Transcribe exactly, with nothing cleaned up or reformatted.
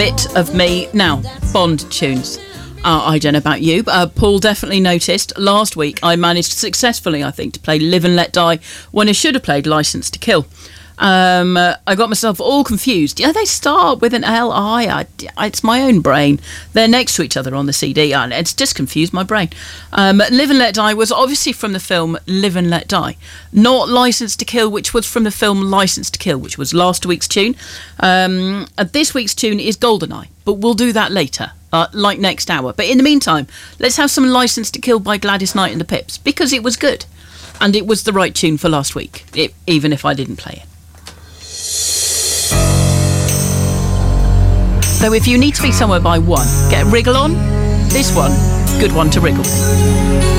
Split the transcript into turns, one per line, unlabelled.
bit of me. Now, Bond tunes. Uh, I don't know about you, but uh, Paul definitely noticed last week I managed successfully, I think, to play Live and Let Die when I should have played License to Kill. Um, uh, I got myself all confused. Yeah, they start with an L I. I, I. It's my own brain. They're next to each other on the C D, and it's just confused my brain. Um, Live and Let Die was obviously from the film Live and Let Die, not License to Kill, which was from the film License to Kill, which was last week's tune. Um, uh, this week's tune is GoldenEye, but we'll do that later, uh, like next hour. But in the meantime, let's have some License to Kill by Gladys Knight and the Pips, because it was good, and it was the right tune for last week, it, even if I didn't play it. So if you need to be somewhere by one, get a wriggle on. This one, good one to wriggle.